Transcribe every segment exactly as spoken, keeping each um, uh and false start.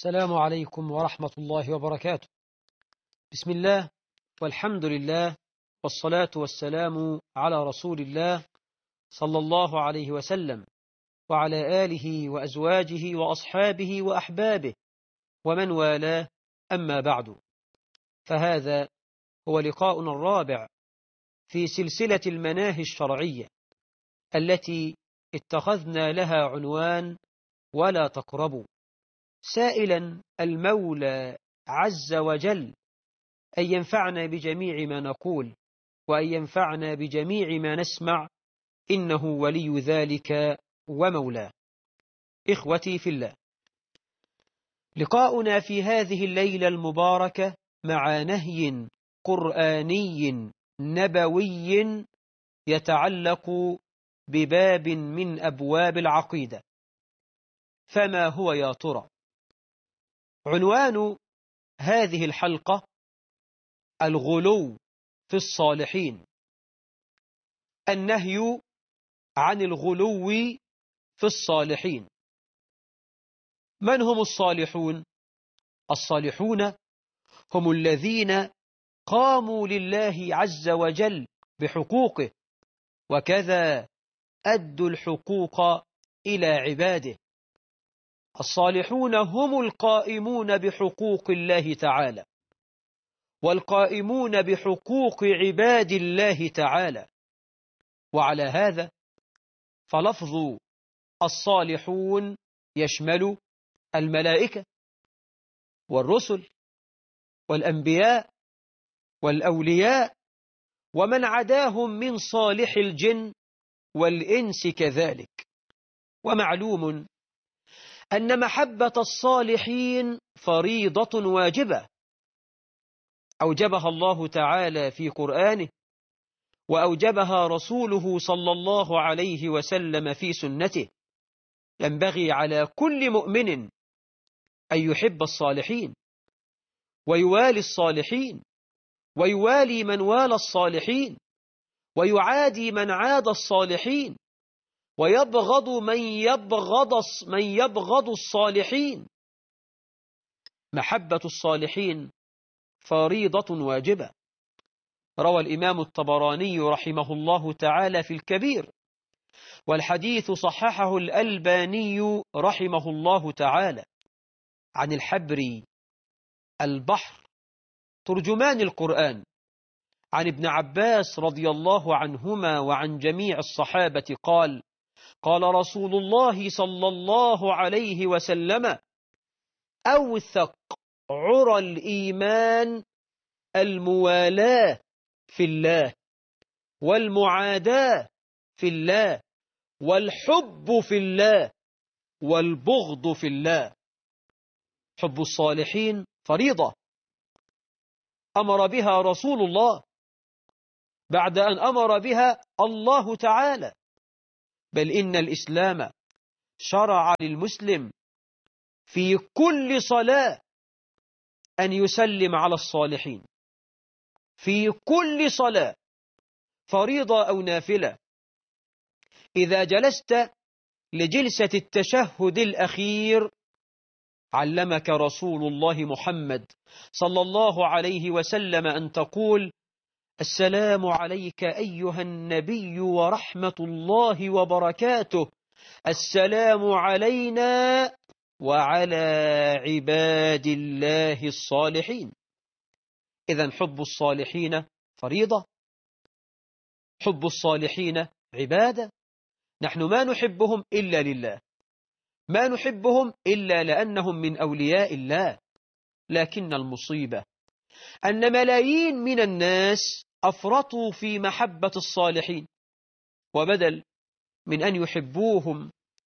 السلام عليكم ورحمة الله وبركاته. بسم الله والحمد لله والصلاة والسلام على رسول الله صلى الله عليه وسلم وعلى آله وأزواجه وأصحابه وأحبابه ومن والاه، أما بعد، فهذا هو لقاؤنا الرابع في سلسلة المناهي الشرعية التي اتخذنا لها عنوان ولا تقربوا، سائلا المولى عز وجل أن ينفعنا بجميع ما نقول وأن ينفعنا بجميع ما نسمع، إنه ولي ذلك ومولاه. إخوتي في الله، لقاؤنا في هذه الليلة المباركة مع نهي قرآني نبوي يتعلق بباب من أبواب العقيدة. فما هو يا ترى؟ عنوان هذه الحلقة: الغلو في الصالحين، النهي عن الغلو في الصالحين. من هم الصالحون؟ الصالحون هم الذين قاموا لله عز وجل بحقوقه، وكذا أدوا الحقوق إلى عباده. الصالحون هم القائمون بحقوق الله تعالى، والقائمون بحقوق عباد الله تعالى. وعلى هذا فلفظ الصالحون يشمل الملائكة والرسل والأنبياء والأولياء ومن عداهم من صالح الجن والإنس كذلك. ومعلوم أن محبة الصالحين فريضة واجبة أوجبها الله تعالى في قرآنه، وأوجبها رسوله صلى الله عليه وسلم في سنته. ينبغي على كل مؤمن أن يحب الصالحين ويوالي الصالحين ويوالي من والى الصالحين ويعادي من عاد الصالحين ويبغض من يبغض من يبغض الصالحين. محبة الصالحين فريضة واجبة. روى الإمام الطبراني رحمه الله تعالى في الكبير، والحديث صححه الألباني رحمه الله تعالى، عن الحبر البحر ترجمان القرآن، عن ابن عباس رضي الله عنهما وعن جميع الصحابة قال: قال رسول الله صلى الله عليه وسلم: أوثق عرى الإيمان الموالاة في الله، والمعاداة في الله، والحب في الله، والبغض في الله. حب الصالحين فريضة أمر بها رسول الله بعد أن أمر بها الله تعالى، بل إن الإسلام شرع للمسلم في كل صلاة أن يسلم على الصالحين، في كل صلاة، فريضة أو نافلة. إذا جلست لجلسة التشهد الأخير علمك رسول الله محمد صلى الله عليه وسلم أن تقول: السلام عليك أيها النبي ورحمة الله وبركاته، السلام علينا وعلى عباد الله الصالحين. إذن حب الصالحين فريضة، حب الصالحين عبادة. نحن ما نحبهم إلا لله، ما نحبهم إلا لأنهم من أولياء الله. لكن المصيبة أن ملايين من الناس أفرطوا في محبة الصالحين، وبدل من أن يحبوهم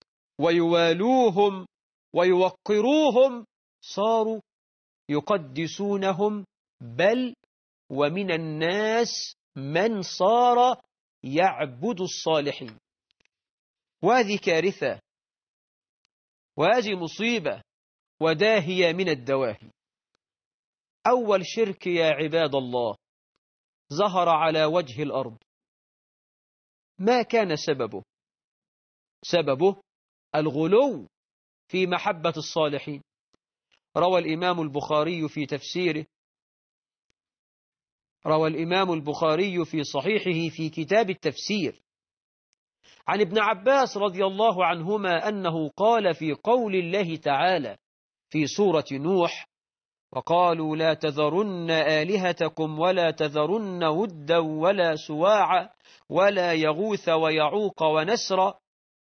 ويوالوهم ويوقروهم صاروا يقدسونهم، بل ومن الناس من صار يعبد الصالحين. وهذه كارثة، وهذه مصيبة وداهية من الدواهي. أول شرك يا عباد الله ظهر على وجه الأرض، ما كان سببه؟ سببه الغلو في محبة الصالحين. روى الإمام البخاري في تفسيره روى الإمام البخاري في صحيحه في كتاب التفسير عن ابن عباس رضي الله عنهما أنه قال في قول الله تعالى في سورة نوح: وقالوا لا تذرن آلهتكم ولا تذرن ودا ولا سواع ولا يغوث ويعوق ونسرا.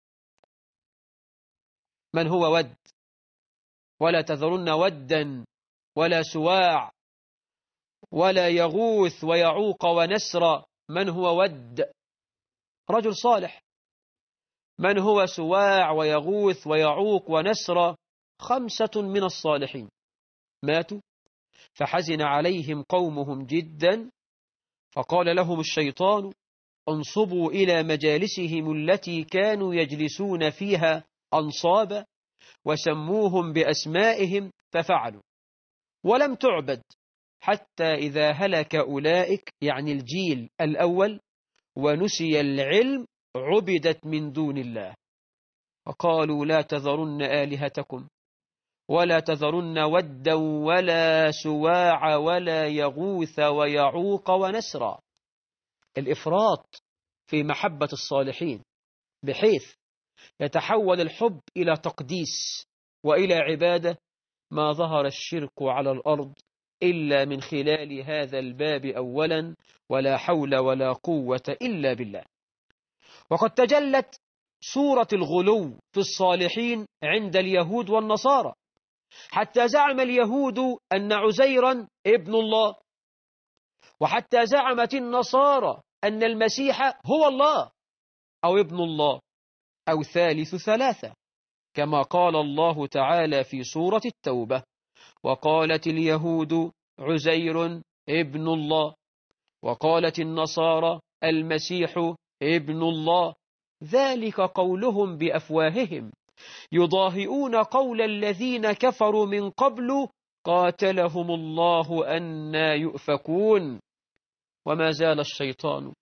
من هو ود؟ ولا تذرن ودا ولا سواع ولا يغوث ويعوق ونسرا. من هو ود؟ رجل صالح. من هو سواع ويغوث ويعوق ونسرا؟ خمسة من الصالحين ماتوا فحزن عليهم قومهم جدا، فقال لهم الشيطان: انصبوا إلى مجالسهم التي كانوا يجلسون فيها أنصابا وسموهم بأسمائهم، ففعلوا ولم تعبد حتى إذا هلك أولئك، يعني الجيل الأول، ونسي العلم، عبدت من دون الله. فقالوا لا تذرن آلهتكم ولا تذرن ودا ولا سواع ولا يغوث ويعوق ونسرا. الإفراط في محبة الصالحين بحيث يتحول الحب إلى تقديس وإلى عبادة، ما ظهر الشرك على الأرض إلا من خلال هذا الباب أولا، ولا حول ولا قوة إلا بالله. وقد تجلت صورة الغلو في الصالحين عند اليهود والنصارى، حتى زعم اليهود أن عزيرا ابن الله، وحتى زعمت النصارى أن المسيح هو الله أو ابن الله أو ثالث ثلاثة، كما قال الله تعالى في سورة التوبة: وقالت اليهود عزير ابن الله وقالت النصارى المسيح ابن الله، ذلك قولهم بأفواههم يضاهئون قول الذين كفروا من قبل قاتلهم الله أنى يؤفكون. وما زال الشيطان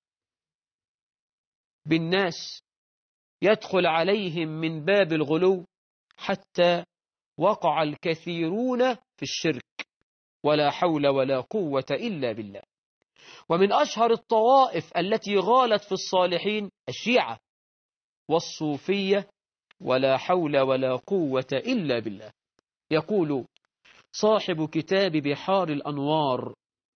بالناس يدخل عليهم من باب الغلو حتى وقع الكثيرون في الشرك، ولا حول ولا قوة إلا بالله. ومن أشهر الطوائف التي غالت في الصالحين الشيعة والصوفية، ولا حول ولا قوة إلا بالله. يقول صاحب كتاب بحار الأنوار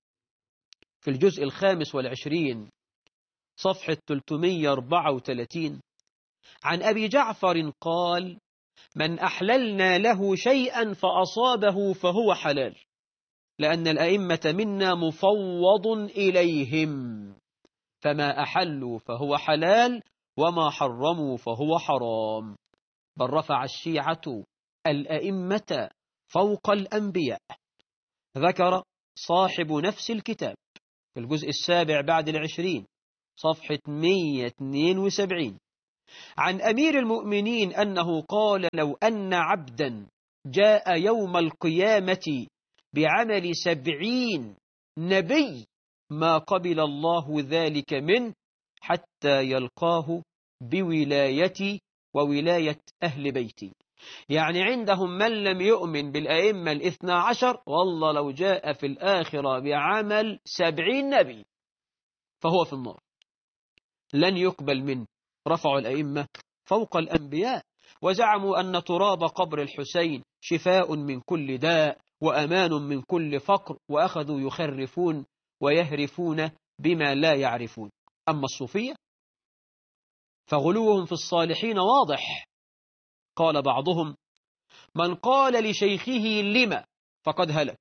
في الجزء الخامس والعشرين صفحة ثلاثمئة وأربعة وثلاثين عن أبي جعفر قال: من أحللنا له شيئا فأصابه فهو حلال، لأن الأئمة منا مفوض إليهم، فما أحلوا فهو حلال وما حرموا فهو حرام. بل رفع الشيعة الأئمة فوق الأنبياء. ذكر صاحب نفس الكتاب في الجزء السابع بعد العشرين صفحة مئة واثنين وسبعين عن أمير المؤمنين أنه قال: لو أن عبدا جاء يوم القيامة بعمل سبعين نبي ما قبل الله ذلك منه حتى يلقاه بولايتي وولاية أهل بيتي. يعني عندهم من لم يؤمن بالأئمة الاثنى عشر، والله لو جاء في الآخرة بعمل سبعين نبي فهو في النار، لن يقبل منه. رفعوا الأئمة فوق الأنبياء، وزعموا أن تراب قبر الحسين شفاء من كل داء وأمان من كل فقر، وأخذوا يخرفون ويهرفون بما لا يعرفون. أما الصوفية فغلوهم في الصالحين واضح. قال بعضهم: من قال لشيخه لما فقد هلك.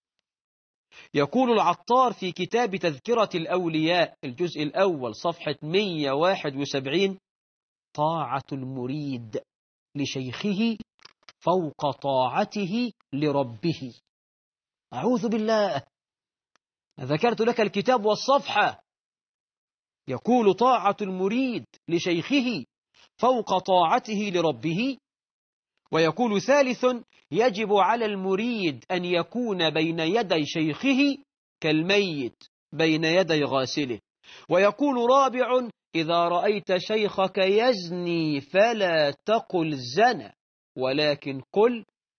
يقول العطار في كتاب تذكرة الأولياء الجزء الأول صفحة مئة وواحد وسبعين: طاعة المريد لشيخه فوق طاعته لربه. أعوذ بالله، ذكرت لك الكتاب والصفحة. يقول طاعة المريد لشيخه فوق طاعته لربه. ويقول ثالث: يجب على المريد أن يكون بين يدي شيخه كالميت بين يدي غاسله. ويقول رابع: إذا رأيت شيخك يزني فلا تقل زنى، ولكن قل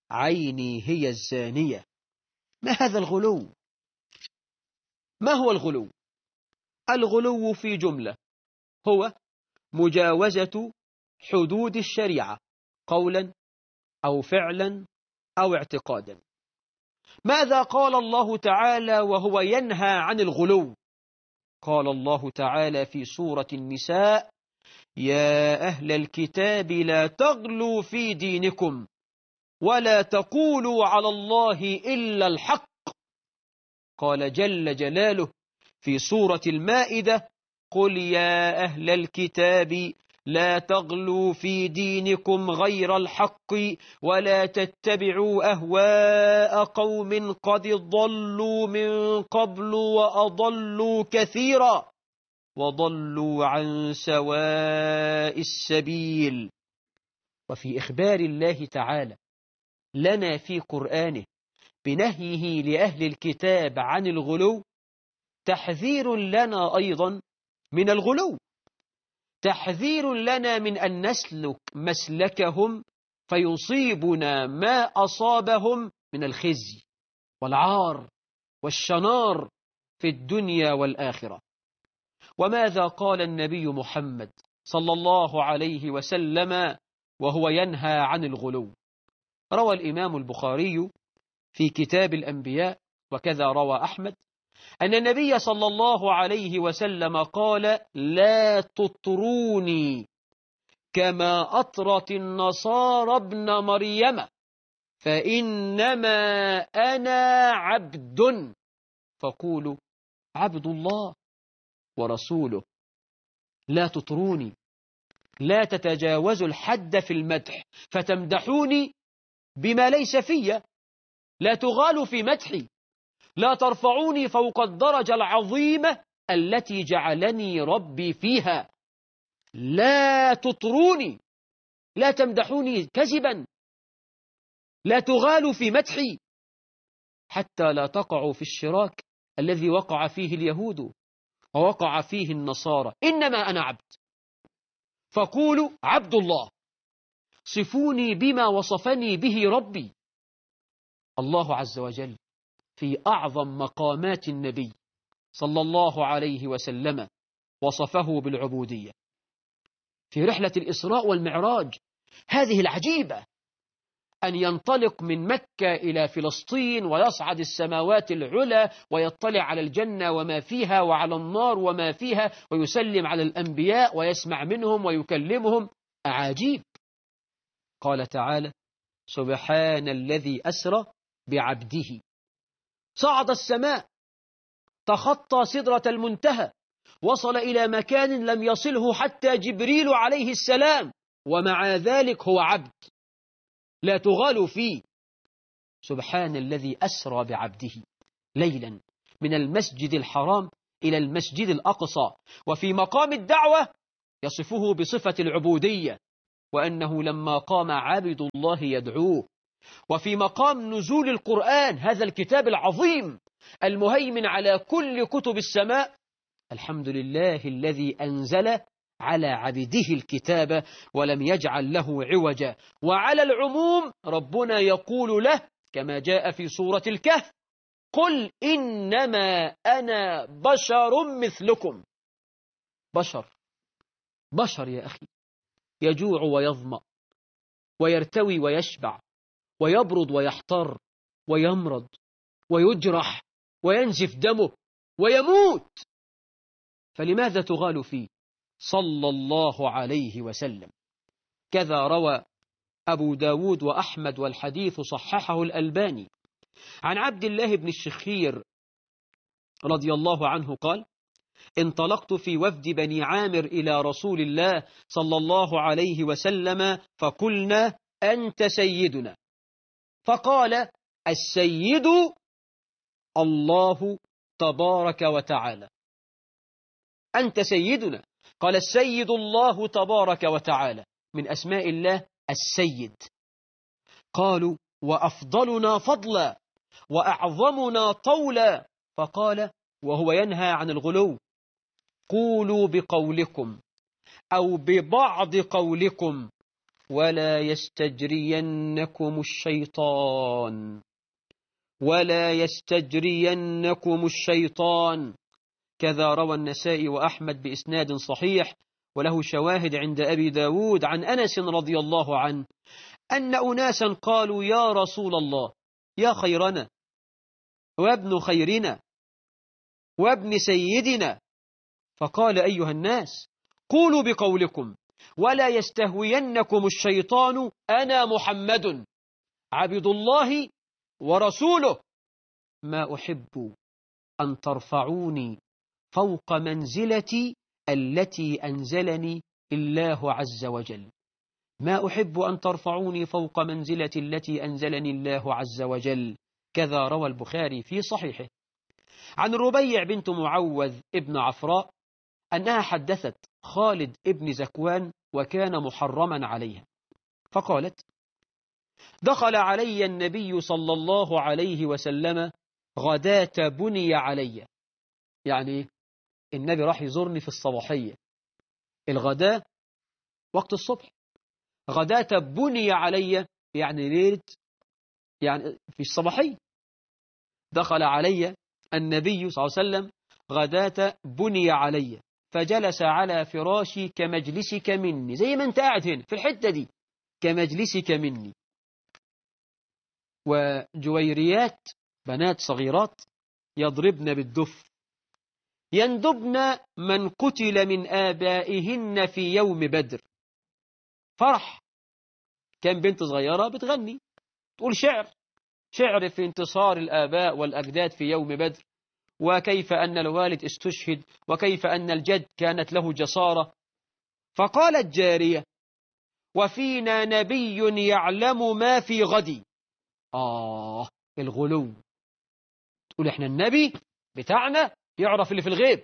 عيني هي الزانية. ما هذا الغلو؟ ما هو الغلو؟ الغلو في جملة هو مجاوزة حدود الشريعة قولا أو فعلا أو اعتقادا. ماذا قال الله تعالى وهو ينهى عن الغلو؟ قال الله تعالى في سورة النساء: يا أهل الكتاب لا تغلوا في دينكم ولا تقولوا على الله إلا الحق. قال جل جلاله في سورة المائدة: قل يا أهل الكتاب لا تغلوا في دينكم غير الحق ولا تتبعوا أهواء قوم قد ضلوا من قبل وأضلوا كثيرا وضلوا عن سواء السبيل. وفي إخبار الله تعالى لنا في قرآنه بنهيه لأهل الكتاب عن الغلو تحذير لنا أيضا من الغلو، تحذير لنا من أن نسلك مسلكهم فيصيبنا ما أصابهم من الخزي والعار والشنار في الدنيا والآخرة. وماذا قال النبي محمد صلى الله عليه وسلم وهو ينهى عن الغلو؟ روى الإمام البخاري في كتاب الأنبياء وكذا روى أحمد أن النبي صلى الله عليه وسلم قال: لا تطروني كما أطرت النصارى ابن مريم فإنما أنا عبد فقولوا عبد الله ورسوله. لا تطروني، لا تتجاوزوا الحد في المدح فتمدحوني بما ليس في، لا تغالوا في مدحي، لا ترفعوني فوق الدرجة العظيمة التي جعلني ربي فيها. لا تطروني، لا تمدحوني كذبا، لا تغالوا في مدحي حتى لا تقعوا في الشراك الذي وقع فيه اليهود ووقع فيه النصارى. إنما أنا عبد فقولوا عبد الله، صفوني بما وصفني به ربي. الله عز وجل في أعظم مقامات النبي صلى الله عليه وسلم وصفه بالعبودية في رحلة الإسراء والمعراج هذه العجيبة، أن ينطلق من مكة إلى فلسطين ويصعد السماوات العلى ويطلع على الجنة وما فيها وعلى النار وما فيها ويسلم على الأنبياء ويسمع منهم ويكلمهم. أعاجيب. قال تعالى: سبحان الذي أسرى بعبده. صعد السماء، تخطى سدرة المنتهى، وصل إلى مكان لم يصله حتى جبريل عليه السلام، ومع ذلك هو عبد. لا تغالوا فيه. سبحان الذي أسرى بعبده ليلا من المسجد الحرام إلى المسجد الأقصى. وفي مقام الدعوة يصفه بصفة العبودية وأنه لما قام عابد الله يدعوه. وفي مقام نزول القرآن هذا الكتاب العظيم المهيمن على كل كتب السماء: الحمد لله الذي أنزل على عبده الكتاب ولم يجعل له عوجا. وعلى العموم ربنا يقول له كما جاء في سورة الكهف: قل إنما أنا بشر مثلكم. بشر بشر يا أخي، يجوع ويظمأ ويرتوي ويشبع ويبرد ويحتر ويمرض ويجرح وينزف دمه ويموت، فلماذا تغال فيه؟ صلى الله عليه وسلم. كذا روى أبو داود وأحمد والحديث صححه الألباني عن عبد الله بن الشخير رضي الله عنه قال: انطلقت في وفد بني عامر إلى رسول الله صلى الله عليه وسلم فقلنا: أنت سيدنا. فقال: السيد الله تبارك وتعالى. أنت سيدنا. قال: السيد الله تبارك وتعالى، من أسماء الله السيد. قالوا: وأفضلنا فضلا وأعظمنا طولا. فقال وهو ينهى عن الغلو: قولوا بقولكم أو ببعض قولكم ولا يستجرينكم الشيطان ولا يستجرينكم الشيطان. كذا روى النسائي وأحمد بإسناد صحيح، وله شواهد عند أبي داود عن أنس رضي الله عنه أن أناسا قالوا يا رسول الله، يا خيرنا وابن خيرنا وابن سيدنا، فقال أيها الناس قولوا بقولكم ولا يستهوينكم الشيطان، أنا محمد عبد الله ورسوله، ما أحب أن ترفعوني فوق منزلتي التي أنزلني الله عز وجل، ما أحب أن ترفعوني فوق منزلتي التي أنزلني الله عز وجل. كذا روى البخاري في صحيحه. عن ربيع بنت معوذ ابن عفراء أنها حدثت خالد ابن زكوان وكان محرما عليها، فقالت دخل علي النبي صلى الله عليه وسلم غداة بني علي، يعني النبي راح يزورني في الصباحية، الغداة وقت الصبح، غداة بني علي يعني ليلة، يعني في الصباحية. دخل علي النبي صلى الله عليه وسلم غداة بني علي فجلس على فراشي كمجلسك مني، زي ما انت قاعد هنا في الحتة دي كمجلسك مني. وجويريات بنات صغيرات يضربن بالدف، يندبن من قتل من آبائهن في يوم بدر. فرح، كان بنت صغيرة بتغني تقول شعر شعر في انتصار الآباء والأجداد في يوم بدر، وكيف أن الوالد استشهد، وكيف أن الجد كانت له جسارة. فقالت جارية وفينا نبي يعلم ما في غد. آه الغلو، تقول إحنا النبي بتاعنا يعرف اللي في الغيب،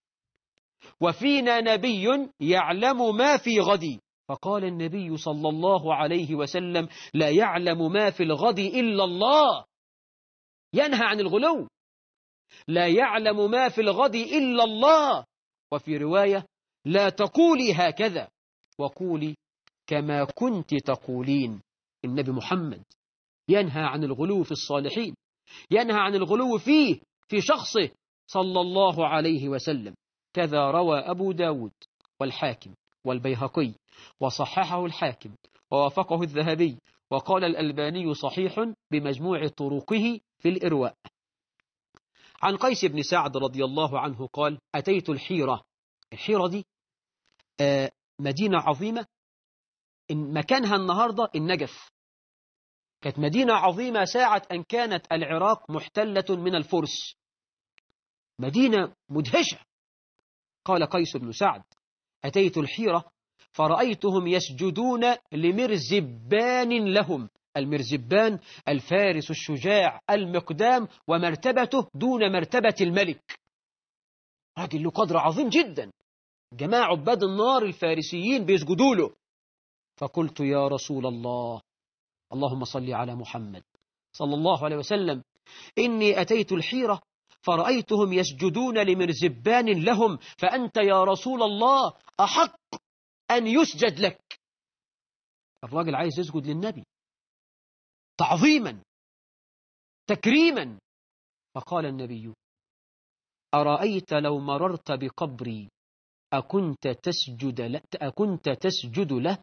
وفينا نبي يعلم ما في غد. فقال النبي صلى الله عليه وسلم لا يعلم ما في الغد إلا الله، ينهى عن الغلو، لا يعلم ما في الغد إلا الله. وفي رواية لا تقولي هكذا وقولي كما كنت تقولين. النبي محمد ينهى عن الغلو في الصالحين، ينهى عن الغلو فيه في شخصه صلى الله عليه وسلم. كذا روى أبو داود والحاكم والبيهقي وصححه الحاكم ووافقه الذهبي، وقال الألباني صحيح بمجموع طرقه في الإرواء. عن قيس بن سعد رضي الله عنه قال أتيت الحيرة. الحيرة دي مدينة عظيمة، مكانها النهاردة النجف، كانت مدينة عظيمة ساعة أن كانت العراق محتلة من الفرس، مدينة مدهشة. قال قيس بن سعد أتيت الحيرة فرأيتهم يسجدون لمرزبان لهم. المرزبان الفارس الشجاع المقدام، ومرتبته دون مرتبة الملك، راجل له قدر عظيم جدا، جماعة عباد النار الفارسيين بيسجدوا له. فقلت يا رسول الله، اللهم صل على محمد صلى الله عليه وسلم، إني أتيت الحيرة فرأيتهم يسجدون لمرزبان لهم، فأنت يا رسول الله أحق أن يسجد لك. الراجل عايز يسجد للنبي تعظيما تكريما. فقال النبي أرأيت لو مررت بقبري أكنت تسجد له؟ أكنت تسجد له؟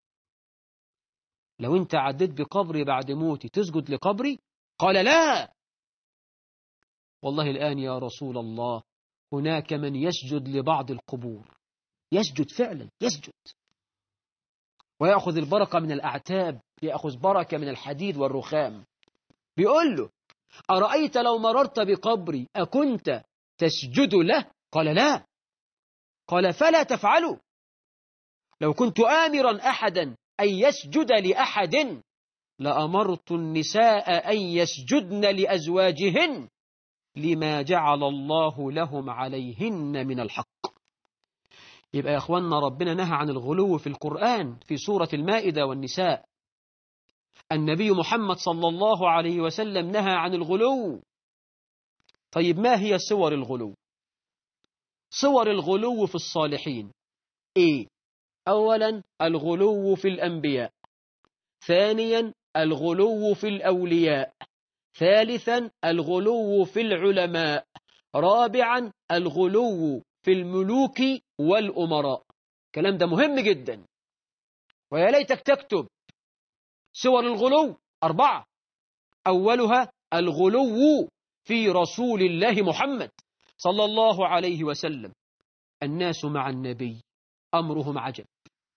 لو أنت عديت بقبري بعد موتي تسجد لقبري؟ قال لا والله الآن يا رسول الله هناك من يسجد لبعض القبور، يسجد فعلا، يسجد ويأخذ البركة من الأعتاب، يأخذ بركة من الحديد والرخام. بيقول له أرأيت لو مررت بقبري أكنت تسجد له؟ قال لا. قال فلا تفعلوا، لو كنت آمرا أحدا أن يسجد لأحد لأمرت النساء أن يسجدن لأزواجهن لما جعل الله لهم عليهن من الحق. يبقى يا أخوانا ربنا نهى عن الغلو في القرآن في سورة المائدة والنساء. النبي محمد صلى الله عليه وسلم نهى عن الغلو. طيب ما هي صور الغلو؟ صور الغلو في الصالحين إيه؟ أولا الغلو في الأنبياء، ثانيا الغلو في الأولياء، ثالثا الغلو في العلماء، رابعا الغلو في الملوك والأمراء. الكلام ده مهم جدا، ويا ليتك تكتب صور الغلو أربعة. أولها الغلو في رسول الله محمد صلى الله عليه وسلم. الناس مع النبي أمرهم عجب،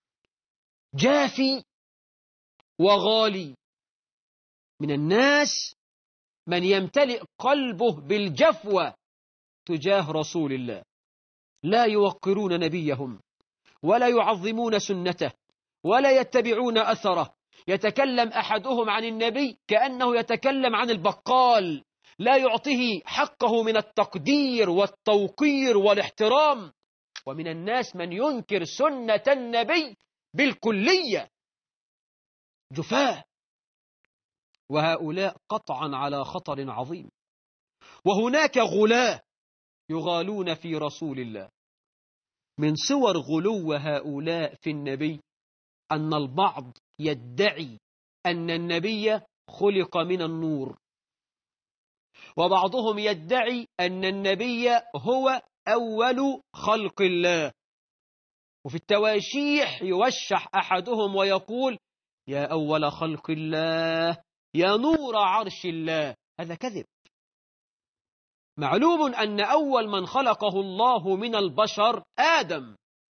جافي وغالي. من الناس من يمتلئ قلبه بالجفوة تجاه رسول الله، لا يوقرون نبيهم ولا يعظمون سنته ولا يتبعون أثره. يتكلم أحدهم عن النبي كأنه يتكلم عن البقال، لا يعطيه حقه من التقدير والتوقير والاحترام. ومن الناس من ينكر سنة النبي بالكلية، جفاة. وهؤلاء قطعا على خطر عظيم. وهناك غلاة يغالون في رسول الله. من صور غلو هؤلاء في النبي أن البعض يدعي أن النبي خلق من النور، وبعضهم يدعي أن النبي هو أول خلق الله. وفي التواشيح يوشح أحدهم ويقول يا أول خلق الله، يا نور عرش الله. هذا كذب. معلوم أن أول من خلقه الله من البشر آدم،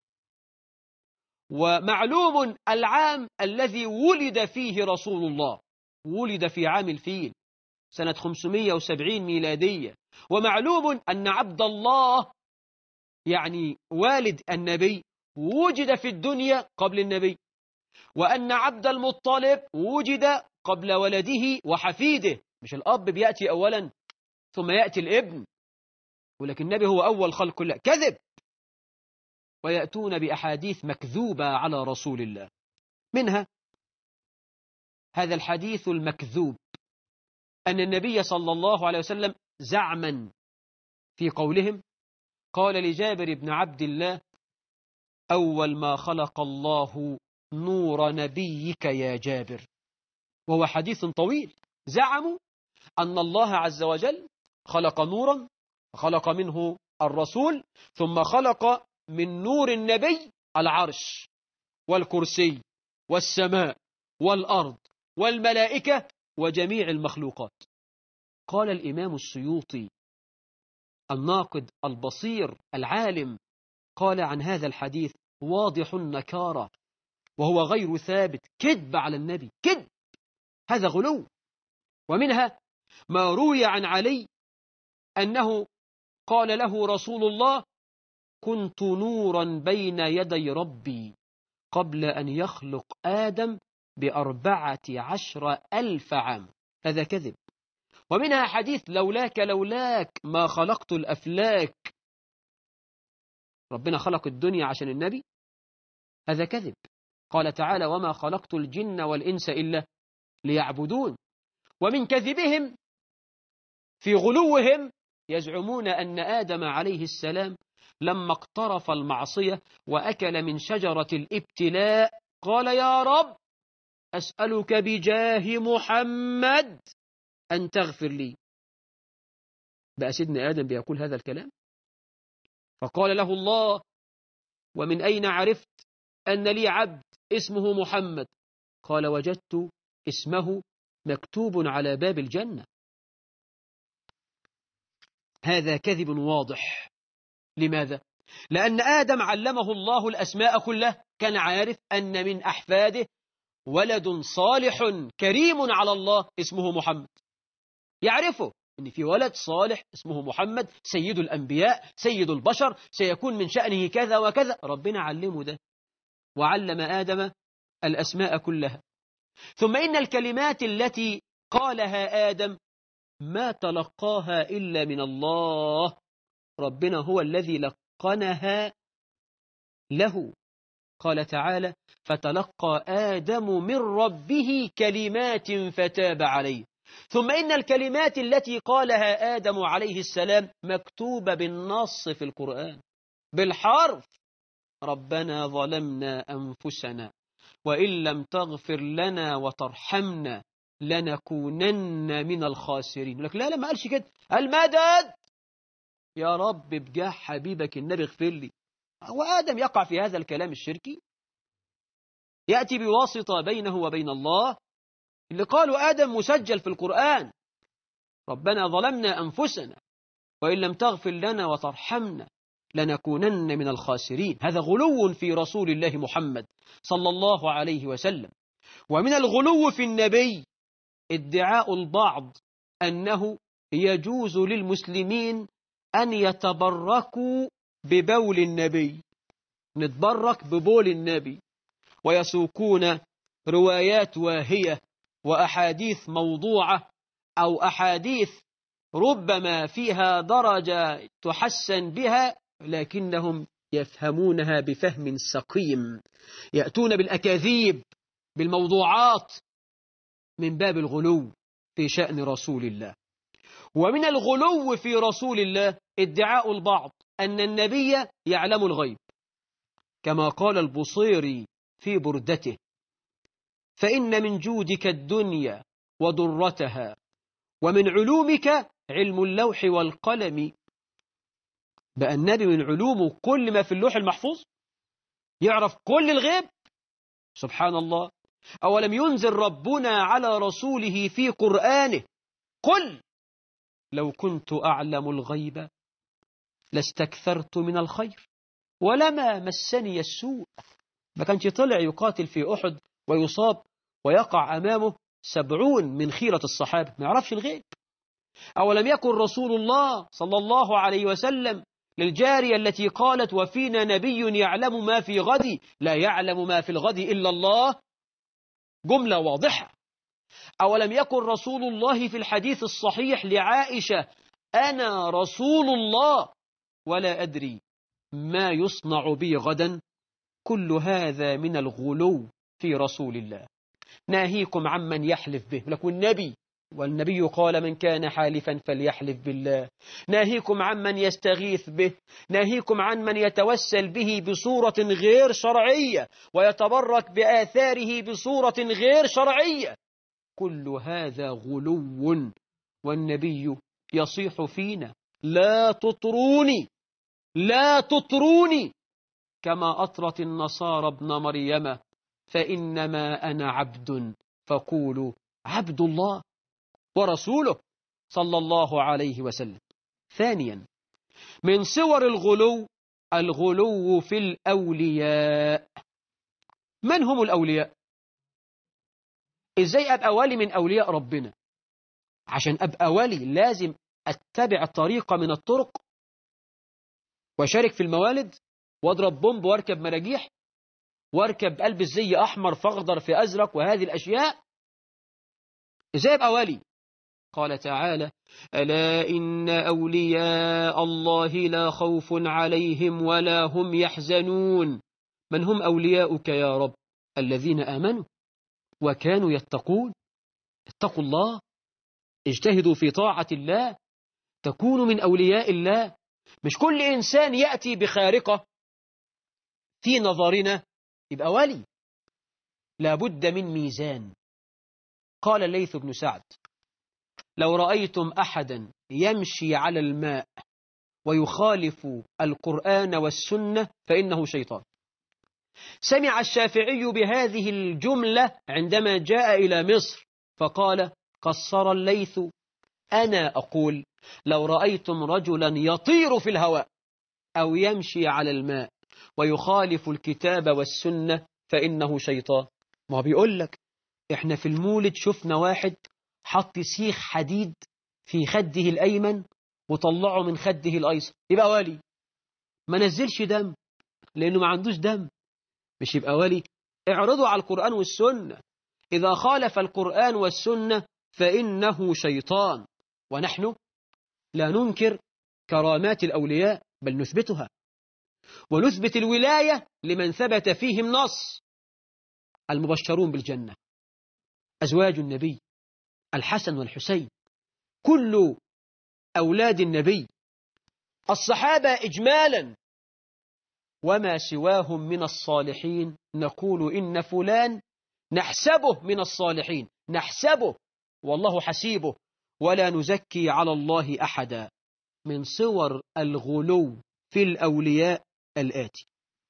ومعلوم العام الذي ولد فيه رسول الله، ولد في عام الفيل سنة خمسمائة وسبعين ميلادية. ومعلوم أن عبد الله يعني والد النبي وجد في الدنيا قبل النبي، وأن عبد المطلب وجد قبل ولده وحفيده. مش الأب بيأتي أولا ثم يأتي الابن، ولكن النبي هو أول خلق الله. كذب. ويأتون بأحاديث مكذوبة على رسول الله. منها هذا الحديث المكذوب أن النبي صلى الله عليه وسلم زعما في قولهم قال لجابر بن عبد الله أول ما خلق الله نور نبيك يا جابر. وهو حديث طويل. زعموا أن الله عز وجل خلق نورا، خلق منه الرسول، ثم خلق من نور النبي العرش والكرسي والسماء والأرض والملائكة وجميع المخلوقات. قال الإمام السيوطي الناقد البصير العالم، قال عن هذا الحديث واضح النكارة وهو غير ثابت، كذب على النبي، كذب، هذا غلو. ومنها ما روي عن علي أنه قال له رسول الله كنت نورا بين يدي ربي قبل أن يخلق آدم بأربعة عشر ألف عام. هذا كذب. ومنها حديث لولاك لولاك ما خلقت الأفلاك. ربنا خلق الدنيا عشان النبي، هذا كذب. قال تعالى وما خلقت الجن والإنس إلا ليعبدون. ومن كذبهم في غلوهم يزعمون أن آدم عليه السلام لما اقترف المعصية وأكل من شجرة الابتلاء قال يا رب أسألك بجاه محمد أن تغفر لي. بقى سيدنا آدم بيقول هذا الكلام؟ فقال له الله ومن أين عرفت أن لي عبد اسمه محمد؟ قال وجدت اسمه مكتوب على باب الجنة. هذا كذب واضح. لماذا؟ لأن آدم علمه الله الأسماء كلها، كان عارف أن من أحفاده ولد صالح كريم على الله اسمه محمد، يعرفه أن في ولد صالح اسمه محمد سيد الأنبياء سيد البشر سيكون من شأنه كذا وكذا. ربنا علمه ده وعلم آدم الأسماء كلها. ثم إن الكلمات التي قالها آدم ما تلقاها إلا من الله، ربنا هو الذي لقنها له. قال تعالى فتلقى آدم من ربه كلمات فتاب عليه. ثم إن الكلمات التي قالها آدم عليه السلام مكتوبة بالنص في القرآن بالحرف. ربنا ظلمنا أنفسنا وإن لم تغفر لنا وترحمنا لنكونن من الخاسرين. يقول لك لا لا ما قالش كده، المدد يا رب بجاه حبيبك النبي اغفر لي. وآدم يقع في هذا الكلام الشركي، يأتي بواسطة بينه وبين الله. اللي قالوا آدم مسجل في القرآن، ربنا ظلمنا أنفسنا وإن لم تغفر لنا وترحمنا لنكونن من الخاسرين. هذا غلو في رسول الله محمد صلى الله عليه وسلم. ومن الغلو في النبي ادعاء البعض أنه يجوز للمسلمين أن يتبركوا ببول النبي، نتبرك ببول النبي، ويسوقون روايات واهية وأحاديث موضوعة أو أحاديث ربما فيها درجة تحسن بها، لكنهم يفهمونها بفهم سقيم، يأتون بالأكاذيب بالموضوعات من باب الغلو في شأن رسول الله. ومن الغلو في رسول الله ادعاء البعض أن النبي يعلم الغيب، كما قال البصيري في بردته: فإن من جودك الدنيا وضرتها ومن علومك علم اللوح والقلم. بقى النبي من علومه كل ما في اللوح المحفوظ، يعرف كل الغيب. سبحان الله. أولم ينزل ربنا على رسوله في قرآنه: قل لو كنت أعلم الغيب لاستكثرت من الخير ولما مسني السوء. ما كانش طلع يقاتل في أحد ويصاب ويقع أمامه سبعون من خيرة الصحابة، ما يعرفش الغيب. أولم يكن رسول الله صلى الله عليه وسلم للجارية التي قالت: وفينا نبي يعلم ما في غد لا يعلم ما في الغد إلا الله، جملة واضحة. أولم يكن رسول الله في الحديث الصحيح لعائشة: أنا رسول الله ولا أدري ما يصنع بي غدا. كل هذا من الغلو في رسول الله. ناهيكم عمن يحلف به، لك والنبي والنبي قال: من كان حالفا فليحلف بالله. ناهيكم عمن يستغيث به، ناهيكم عن من يتوسل به بصورة غير شرعية ويتبرك بآثاره بصورة غير شرعية. كل هذا غلو، والنبي يصيح فينا: لا تطروني لا تطروني كما أطرت النصارى ابن مريم، فإنما أنا عبد فقولوا عبد الله ورسوله صلى الله عليه وسلم. ثانيا، من صور الغلو الغلو في الأولياء. من هم الأولياء؟ إزاي أبقى ولي من أولياء ربنا؟ عشان أبقى ولي لازم أتبع الطريقة من الطرق وشارك في الموالد واضرب بومب واركب مراجيح واركب قلب الزي أحمر فاخضر في أزرق وهذه الأشياء. إزاي أبقى ولي؟ قال تعالى: ألا إن أولياء الله لا خوف عليهم ولا هم يحزنون. من هم أولياؤك يا رب؟ الذين آمنوا وكانوا يتقون. اتقوا الله، اجتهدوا في طاعة الله، تكونوا من أولياء الله. مش كل إنسان يأتي بخارقة في نظرنا يبقى ولي، لابد من ميزان. قال الليث بن سعد: لو رأيتم أحدا يمشي على الماء ويخالف القرآن والسنة فإنه شيطان. سمع الشافعي بهذه الجملة عندما جاء إلى مصر فقال: قصر الليث: أنا أقول لو رأيتم رجلا يطير في الهواء أو يمشي على الماء ويخالف الكتاب والسنة فإنه شيطان. ما بيقول لك إحنا في المولد شفنا واحد حط سيخ حديد في خده الأيمن وطلعه من خده الأيسر، يبقى ولي. ما نزلش دم لأنه ما عندوش دم، مش يبقى ولي. اعرضوا على القرآن والسنة، إذا خالف القرآن والسنة فإنه شيطان. ونحن لا ننكر كرامات الأولياء، بل نثبتها ونثبت الولاية لمن ثبت فيهم نص. المبشرون بالجنة أزواج النبي الحسن والحسين، كل أولاد النبي. الصحابة إجمالا وما سواهم من الصالحين نقول إن فلان نحسبه من الصالحين، نحسبه والله حسيبه ولا نزكي على الله أحدا. من صور الغلو في الأولياء الآتي: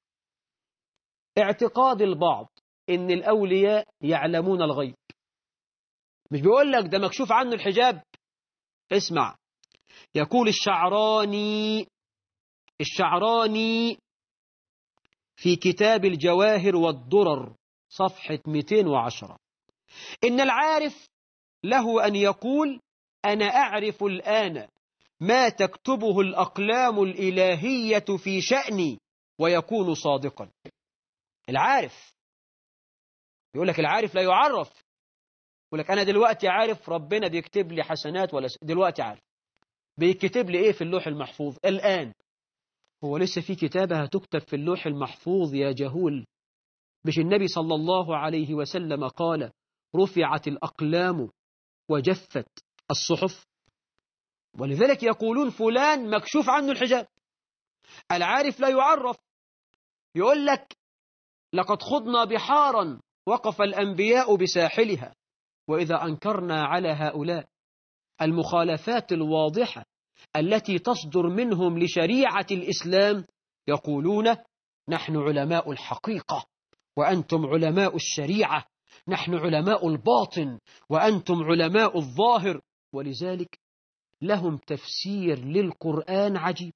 اعتقاد البعض إن الأولياء يعلمون الغيب. مش بيقول لك ده مكشوف عنه الحجاب؟ اسمع، يقول الشعراني الشعراني في كتاب الجواهر والدرر صفحة مئتين وعشرة: إن العارف له أن يقول أنا أعرف الآن ما تكتبه الأقلام الإلهية في شأني ويكون صادقا. العارف يقول لك العارف لا يعرف، يقول لك أنا دلوقتي عارف ربنا بيكتب لي حسنات ولا س... دلوقتي عارف بيكتب لي إيه في اللوح المحفوظ الآن. هو لسه في كتابة هتكتب في اللوح المحفوظ يا جهول؟ مش النبي صلى الله عليه وسلم قال رفعت الأقلام وجفت الصحف؟ ولذلك يقولون فلان مكشوف عنه الحجاب. العارف لا يعرف، يقول لك لقد خضنا بحارا وقف الأنبياء بساحلها. وإذا أنكرنا على هؤلاء المخالفات الواضحة التي تصدر منهم لشريعة الإسلام يقولون نحن علماء الحقيقة وأنتم علماء الشريعة، نحن علماء الباطن وأنتم علماء الظاهر. ولذلك لهم تفسير للقرآن عجيب.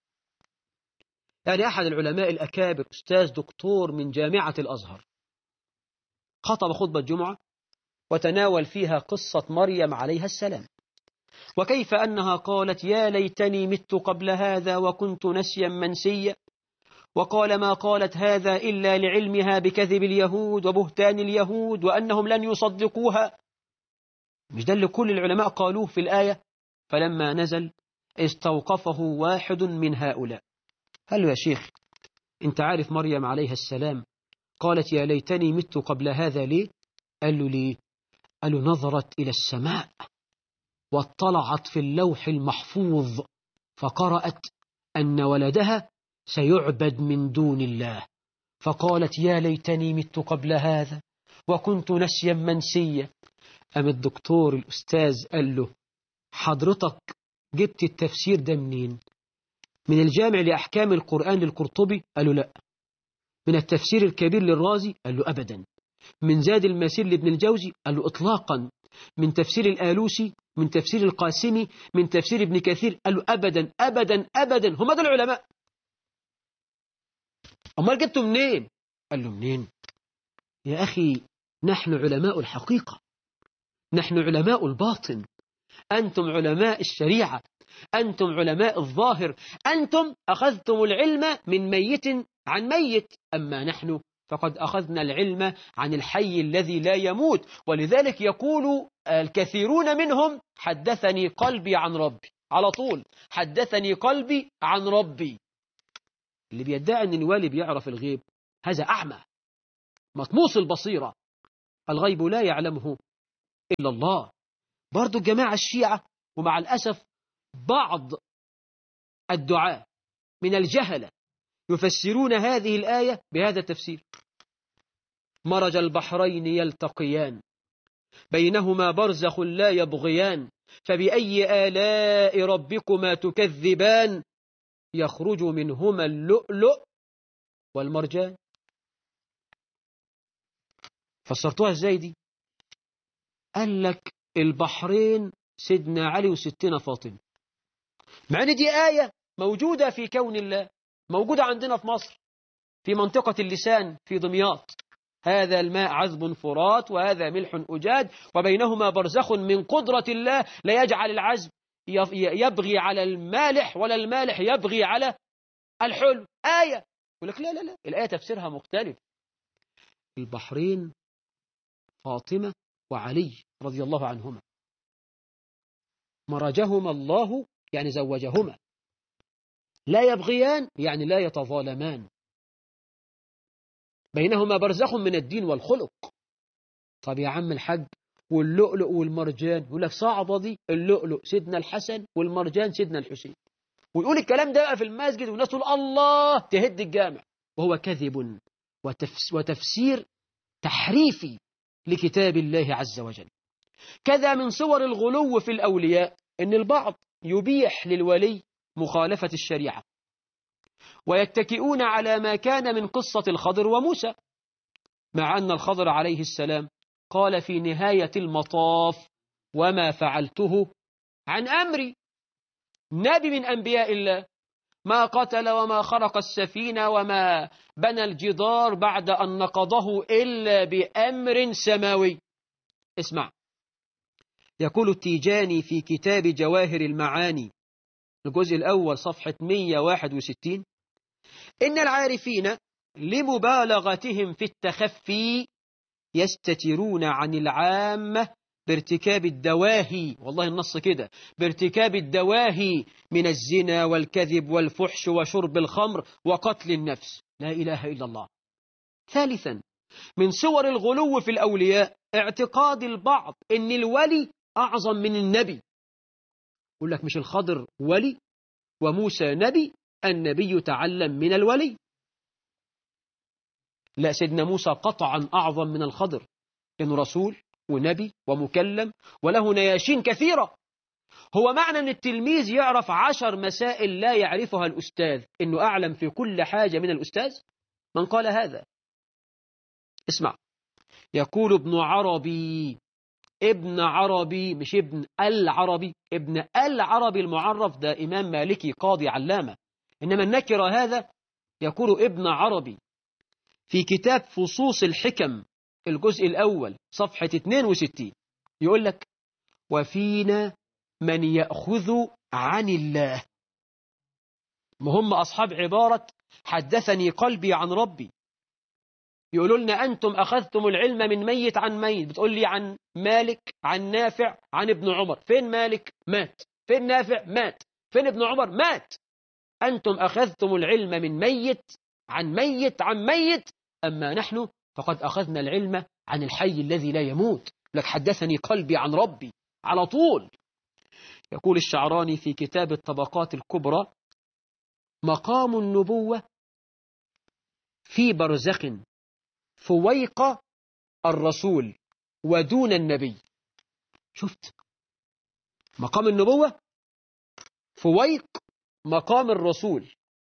يعني أحد العلماء الأكابر أستاذ دكتور من جامعة الأزهر خطب خطبة جمعة وتناول فيها قصة مريم عليها السلام، وكيف أنها قالت يا ليتني مت قبل هذا وكنت نسيا منسيا، وقال ما قالت هذا إلا لعلمها بكذب اليهود وبهتان اليهود وأنهم لن يصدقوها. مش ده اللي كل العلماء قالوه في الآية؟ فلما نزل استوقفه واحد من هؤلاء قال له يا شيخ انت عارف مريم عليها السلام قالت يا ليتني مت قبل هذا ليه؟ قال له ليه؟ قال له نظرت إلى السماء واطلعت في اللوح المحفوظ فقرأت أن ولدها سيعبد من دون الله، فقالت يا ليتني مت قبل هذا وكنت نسيا منسيا. أم الدكتور الأستاذ قال له حضرتك جبت التفسير ده منين؟ من الجامع لأحكام القرآن للقرطبي؟ قال له لا. من التفسير الكبير للرازي؟ قال له أبدا. من زاد المسير لابن الجوزي؟ قال له إطلاقا. من تفسير الآلوسي؟ من تفسير القاسمي؟ من تفسير ابن كثير؟ قال له أبدا أبدا أبدا، هم دول العلماء. أمال جبتوا منين؟ قال له منين يا أخي؟ نحن علماء الحقيقة، نحن علماء الباطن، أنتم علماء الشريعة، أنتم علماء الظاهر، أنتم أخذتم العلم من ميت عن ميت، أما نحن فقد أخذنا العلم عن الحي الذي لا يموت. ولذلك يقول الكثيرون منهم حدثني قلبي عن ربي، على طول حدثني قلبي عن ربي. اللي بيدعي أن الوالي بيعرف الغيب هذا أعمى مطموس البصيرة، الغيب لا يعلمه إلا الله. برضو الجماعة الشيعة ومع الأسف بعض الدعاة من الجهلة يفسرون هذه الآية بهذا التفسير: مرج البحرين يلتقيان بينهما برزخ لا يبغيان فبأي آلاء ربكما تكذبان يخرج منهما اللؤلؤ والمرجان. فسرتوها ازاي دي؟ قال لك البحرين سيدنا علي وستنا فاطمة، مع ان دي آية موجودة في كون الله، موجودة عندنا في مصر في منطقة اللسان في دمياط، هذا الماء عذب فرات وهذا ملح أجاد وبينهما برزخ من قدرة الله لا يجعل العذب يبغي على المالح ولا المالح يبغي على الحلو. آية. يقول لك لا لا لا، الآية تفسيرها مختلف. البحرين فاطمة وعلي رضي الله عنهما مرجهما الله يعني زوجهما، لا يبغيان يعني لا يتظالمان، بينهما برزخ من الدين والخلق. طب يا عم الحاج واللؤلؤ والمرجان؟ يقول لك صعبة دي، اللؤلؤ سيدنا الحسن والمرجان سيدنا الحسين. ويقول الكلام ده في المسجد والناس تقول الله، تهد الجامع، وهو كذب وتفس وتفسير تحريفي لكتاب الله عز وجل. كذا من صور الغلو في الأولياء أن البعض يبيح للولي مخالفة الشريعة، ويتكئون على ما كان من قصة الخضر وموسى، مع أن الخضر عليه السلام قال في نهاية المطاف وما فعلته عن أمري. نبي من أنبياء الله، ما قتل وما خرق السفينة وما بنى الجدار بعد أن نقضه إلا بأمر سماوي. اسمع، يقول التيجاني في كتاب جواهر المعاني الجزء الأول صفحة مئة وواحد وستين: إن العارفين لمبالغتهم في التخفي يستترون عن العامة بارتكاب الدواهي، والله النص كده، بارتكاب الدواهي من الزنا والكذب والفحش وشرب الخمر وقتل النفس. لا إله إلا الله. ثالثا، من صور الغلو في الأولياء اعتقاد البعض أن الولي أعظم من النبي. يقول لك مش الخضر ولي وموسى نبي، النبي تعلم من الولي. لا، سيدنا موسى قطعا أعظم من الخضر، إنه رسول ونبي ومكلم وله نياشين كثيرة. هو معنى أن التلميذ يعرف عشر مسائل لا يعرفها الأستاذ إنه أعلم في كل حاجة من الأستاذ؟ من قال هذا؟ اسمع، يقول ابن عربي، ابن عربي مش ابن العربي، ابن العربي المعرف ده إمام مالكي قاضي علامة، إنما النكر هذا يقول ابن عربي في كتاب فصوص الحكم الجزء الأول صفحة اثنين وستين، يقول لك: وفينا من يأخذ عن الله. ما هم أصحاب عبارة حدثني قلبي عن ربي. يقولوا لنا أنتم أخذتم العلم من ميت عن ميت، بتقول لي عن مالك عن نافع عن ابن عمر. فين مالك؟ مات. فين نافع؟ مات. فين ابن عمر؟ مات. أنتم أخذتم العلم من ميت عن ميت عن ميت، أما نحن فقد أخذنا العلم عن الحي الذي لا يموت. لك حدثني قلبي عن ربي على طول. يقول الشعراني في كتاب الطبقات الكبرى: مقام النبوة في برزخ فويق الرسول ودون النبي. شفت مقام النبوة فويق مقام الرسول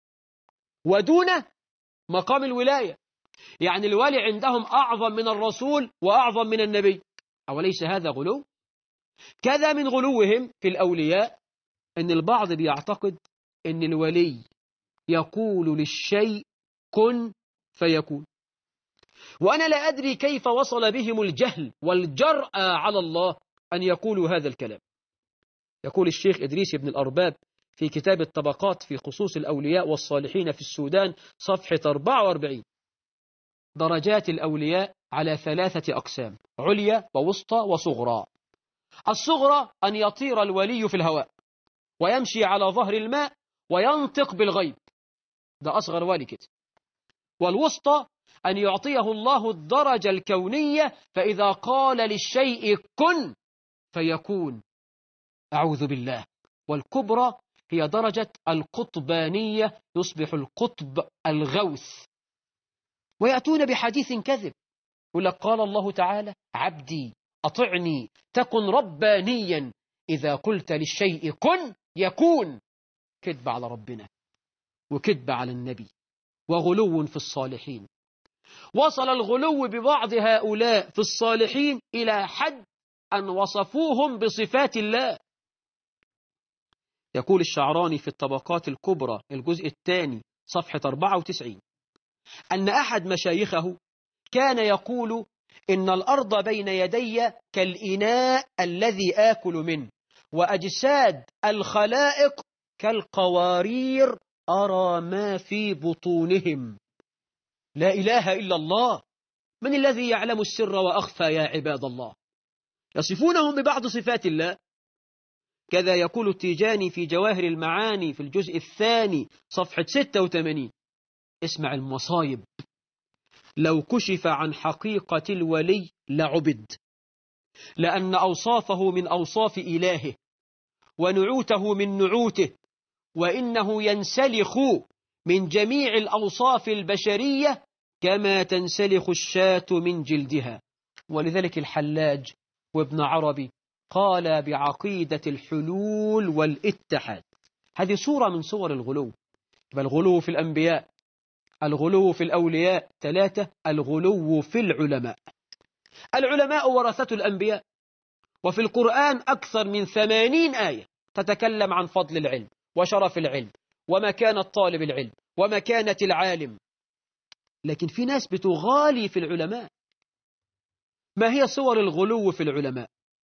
ودون مقام الولاية، يعني الولي عندهم أعظم من الرسول وأعظم من النبي. أوليس هذا غلو؟ كذا من غلوهم في الأولياء أن البعض بيعتقد أن الولي يقول للشيء كن فيكون، وأنا لا أدري كيف وصل بهم الجهل والجرأة على الله أن يقولوا هذا الكلام. يقول الشيخ إدريس بن الأرباب في كتاب الطبقات في خصوص الأولياء والصالحين في السودان صفحة أربعة وأربعين: درجات الأولياء على ثلاثة أقسام: عليا ووسطى وصغرى. الصغرى أن يطير الولي في الهواء ويمشي على ظهر الماء وينطق بالغيب، ده أصغر ولي كده. والوسطى أن يعطيه الله الدرجة الكونية، فإذا قال للشيء كن فيكون، أعوذ بالله. والكبرى هي درجة القطبانية، يصبح القطب الغوث. ويأتون بحديث كذب، يقول لك قال الله تعالى: عبدي أطعني تكن ربانيا، إذا قلت للشيء كن يكون. كذب على ربنا وكذب على النبي وغلو في الصالحين. وصل الغلو ببعض هؤلاء في الصالحين إلى حد أن وصفوهم بصفات الله. يقول الشعراني في الطبقات الكبرى الجزء الثاني صفحة أربعة وتسعين أن أحد مشايخه كان يقول: إن الأرض بين يدي كالإناء الذي آكل منه، وأجساد الخلائق كالقوارير أرى ما في بطونهم. لا إله إلا الله. من الذي يعلم السر وأخفى يا عباد الله؟ يصفونهم ببعض صفات الله. كذا يقول التيجاني في جواهر المعاني في الجزء الثاني صفحة ستة وثمانين: اسمع المصايب: لو كشف عن حقيقة الولي لعبد، لأن أوصافه من أوصاف إلهه ونعوته من نعوته وإنه ينسلخ من جميع الأوصاف البشرية كما تنسلخ الشاة من جلدها. ولذلك الحلاج وابن عربي قال بعقيدة الحلول والاتحاد. هذه صورة من صور الغلو. الغلو في الأنبياء، الغلو في الأولياء. ثلاثة، الغلو في العلماء. العلماء ورثة الأنبياء، وفي القرآن أكثر من ثمانين آية تتكلم عن فضل العلم وشرف العلم ومكانة طالب العلم ومكانة العالم. لكن في ناس بتغالي في العلماء. ما هي صور الغلو في العلماء؟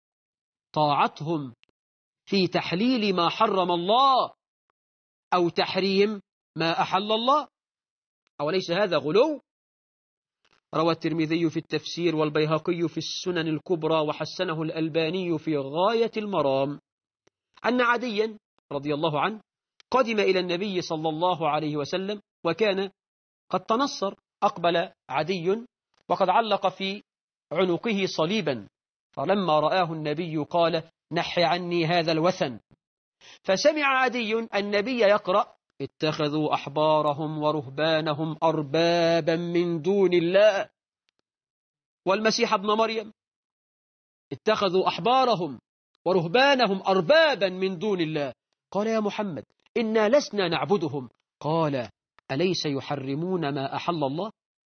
طاعتهم في تحليل ما حرم الله أو تحريم ما أحل الله. أوليس هذا غلو؟ روى الترمذي في التفسير والبيهقي في السنن الكبرى وحسنه الألباني في غاية المرام أن عديا رضي الله عنه قدم إلى النبي صلى الله عليه وسلم وكان قد تنصر. أقبل عدي وقد علق في عنقه صليبا، فلما رآه النبي قال: نح عني هذا الوثن. فسمع عدي النبي يقرأ: اتخذوا أحبارهم ورهبانهم أربابا من دون الله، والمسيح ابن مريم اتخذوا أحبارهم ورهبانهم أربابا من دون الله. قال: يا محمد إنا لسنا نعبدهم. قال: أليس يحرمون ما أحل الله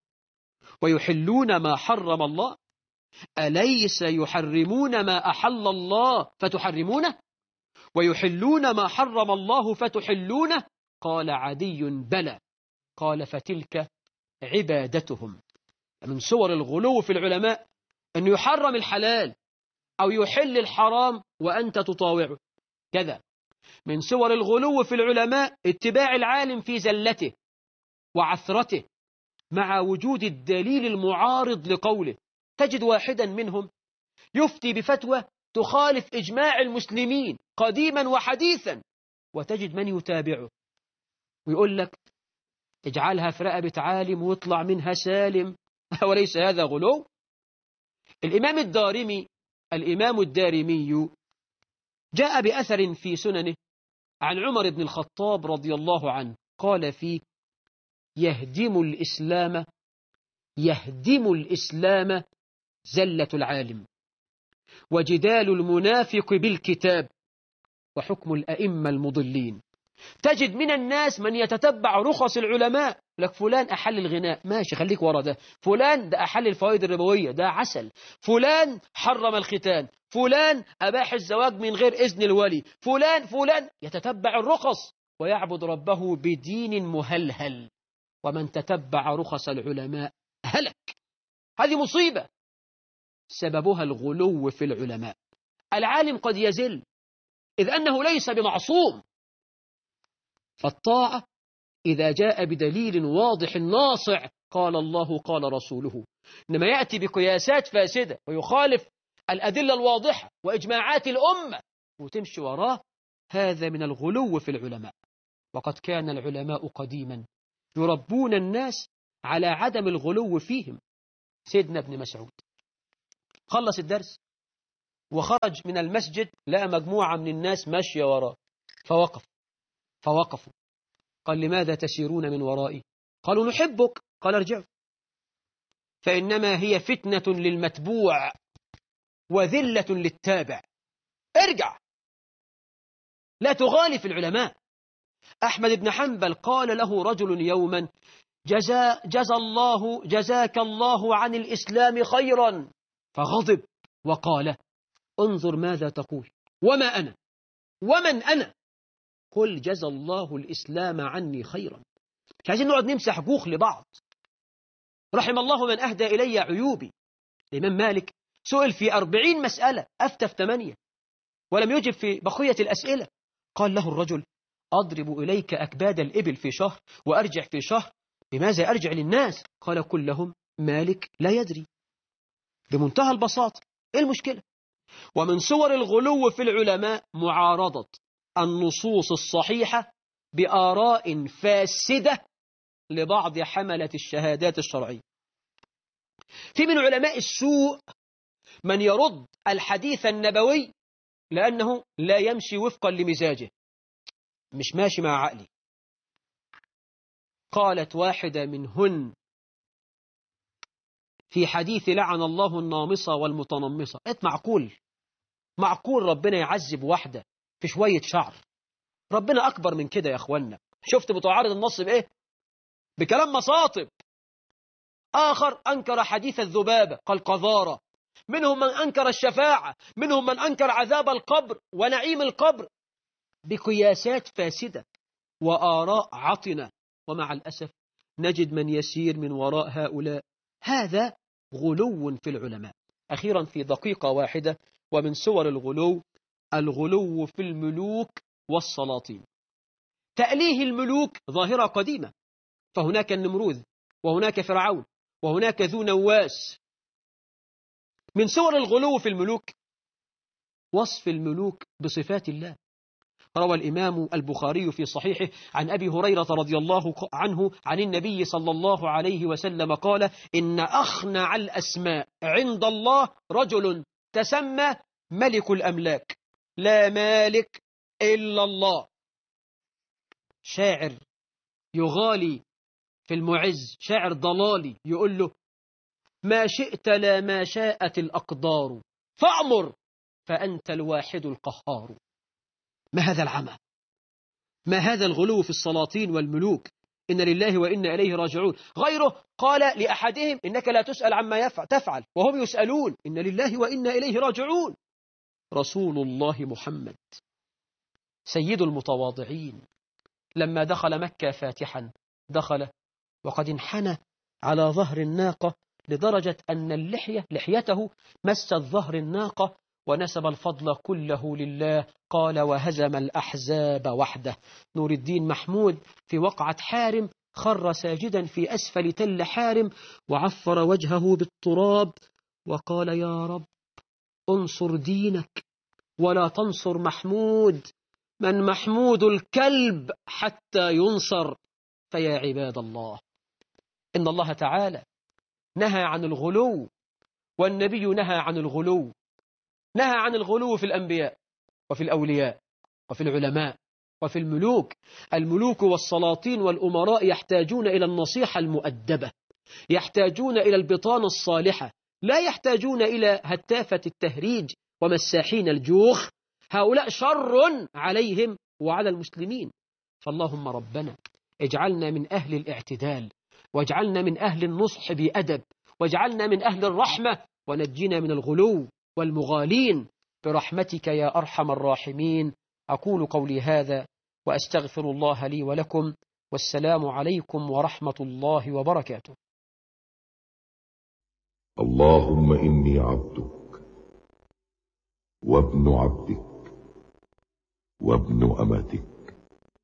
ويحلون ما حرم الله؟ أليس يحرمون ما أحل الله فتحرمونه ويحلون ما حرم الله فتحلونه؟ قال عدي: بلى. قال: فتلك عبادتهم. من صور الغلو في العلماء أن يحرم الحلال أو يحل الحرام وأنت تطاوعه كذا. من صور الغلو في العلماء اتباع العالم في زلته وعثرته مع وجود الدليل المعارض لقوله. تجد واحدا منهم يفتي بفتوى تخالف إجماع المسلمين قديما وحديثا، وتجد من يتابعه ويقول لك اجعلها في رقبة عالم ويطلع منها سالم. وليس هذا غلو؟ الإمام الدارمي الإمام الدارمي جاء بأثر في سننه عن عمر بن الخطاب رضي الله عنه قال فيه: يهدم الإسلام يهدم الإسلام زلة العالم وجدال المنافق بالكتاب وحكم الأئمة المضلين. تجد من الناس من يتتبع رخص العلماء، لك فلان أحل الغناء، ماشي خليك ورا ده. فلان ده أحل الفوائد الربوية، ده عسل. فلان حرم الختان. فلان أباح الزواج من غير إذن الولي. فلان فلان يتتبع الرخص ويعبد ربه بدين مهلهل. ومن تتبع رخص العلماء هلك. هذه مصيبة سببها الغلو في العلماء. العالم قد يزل إذ أنه ليس بمعصوم، فالطاعة إذا جاء بدليل واضح ناصع قال الله قال رسوله، إنما يأتي بقياسات فاسدة ويخالف الأدلة الواضحة وإجماعات الأمة وتمشي وراه، هذا من الغلو في العلماء. وقد كان العلماء قديما يربون الناس على عدم الغلو فيهم. سيدنا ابن مسعود خلص الدرس وخرج من المسجد، لقى مجموعة من الناس ماشية وراه فوقف فوقفوا. قال: لماذا تسيرون من ورائي؟ قالوا: نحبك. قال: ارجعوا، فإنما هي فتنة للمتبوع وذلة للتابع. ارجع، لا تغالي في العلماء. أحمد بن حنبل قال له رجل يوما: جزا, جزا الله جزاك الله عن الإسلام خيرا. فغضب وقال: انظر ماذا تقول، وما أنا ومن أنا؟ قل جزى الله الإسلام عني خيرا. مش عايزين نقعد نمسح جوخ لبعض. رحم الله من أهدى إلي عيوبي. الإمام مالك سئل في أربعين مسألة أفتى في ثمانية ولم يجب في بقية الأسئلة. قال له الرجل: أضرب إليك أكباد الإبل في شهر وأرجع في شهر، بماذا أرجع للناس؟ قال: كلهم مالك لا يدري. بمنتهى البساطة. إيه المشكلة؟ ومن صور الغلو في العلماء معارضة النصوص الصحيحة بآراء فاسدة لبعض حملة الشهادات الشرعية. في من علماء السوء من يرد الحديث النبوي لأنه لا يمشي وفقا لمزاجه. مش ماشي مع عقلي. قالت واحدة منهن في حديث لعن الله النامصة والمتنمصة، قالت معقول معقول ربنا يعذب واحدة في شوية شعر؟ ربنا أكبر من كده يا أخوانا. شفت بتعارض النص بإيه؟ بكلام مصاطب. آخر أنكر حديث الذبابة قال قذارة. منهم من أنكر الشفاعة، منهم من أنكر عذاب القبر ونعيم القبر بقياسات فاسدة وآراء عطنة. ومع الأسف نجد من يسير من وراء هؤلاء. هذا غلو في العلماء. أخيرا في دقيقة واحدة، ومن صور الغلو الغلو في الملوك والسلاطين. تأليه الملوك ظاهرة قديمة، فهناك النمروذ وهناك فرعون وهناك ذو نواس. من صور الغلو في الملوك وصف الملوك بصفات الله. روى الإمام البخاري في صحيحه عن أبي هريرة رضي الله عنه عن النبي صلى الله عليه وسلم قال: إن أخنع الأسماء عند الله رجل تسمى ملك الأملاك، لا مالك إلا الله. شاعر يغالي في المعز، شاعر ضلالي يقول له: ما شئت لا ما شاءت الأقدار، فأمر فأنت الواحد القهار. ما هذا العمى؟ ما هذا الغلو في السلاطين والملوك؟ إن لله وإنا إليه راجعون. غيره قال لأحدهم: إنك لا تسأل عما تفعل وهم يسألون، إن لله وإنا إليه راجعون. رسول الله محمد سيد المتواضعين لما دخل مكة فاتحا دخل وقد انحنى على ظهر الناقة لدرجة أن اللحية لحيته مست ظهر الناقة، ونسب الفضل كله لله. قال: وهزم الأحزاب وحده. نور الدين محمود في وقعة حارم خر ساجدا في أسفل تل حارم وعفر وجهه بالتراب وقال: يا رب انصر دينك ولا تنصر محمود، من محمود الكلب حتى ينصر. فيا عباد الله، إن الله تعالى نهى عن الغلو، والنبي نهى عن الغلو. نهى عن الغلو في الأنبياء وفي الأولياء وفي العلماء وفي الملوك. الملوك والسلاطين والأمراء يحتاجون إلى النصيحة المؤدبة، يحتاجون إلى البطانة الصالحة، لا يحتاجون إلى هتافة التهريج ومساحين الجوخ. هؤلاء شر عليهم وعلى المسلمين. فاللهم ربنا اجعلنا من أهل الاعتدال، واجعلنا من أهل النصح بأدب، واجعلنا من أهل الرحمة، ونجينا من الغلو والمغالين برحمتك يا أرحم الراحمين. أقول قولي هذا وأستغفر الله لي ولكم، والسلام عليكم ورحمة الله وبركاته. اللهم إني عبدك وابن عبدك وابن أمتك،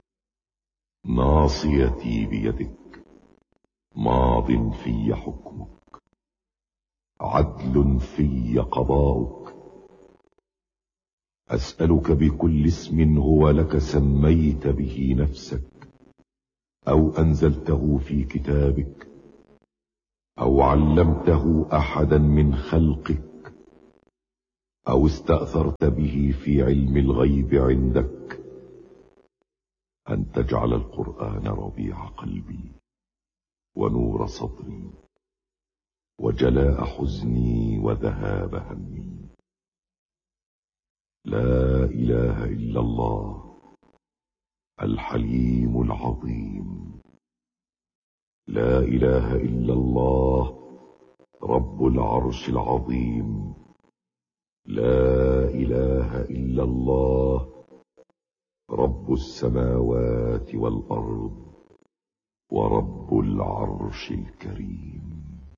ناصيتي بيدك، ماض في حكمك، عدل في قضاؤك. أسألك بكل اسم هو لك سميت به نفسك أو أنزلته في كتابك أو علمته أحدا من خلقك أو استأثرت به في علم الغيب عندك، أن تجعل القرآن ربيع قلبي ونور صدري وجلاء حزني وذهاب همي. لا إله إلا الله الحليم العظيم، لا إله إلا الله رب العرش العظيم، لا إله إلا الله رب السماوات والأرض ورب العرش الكريم.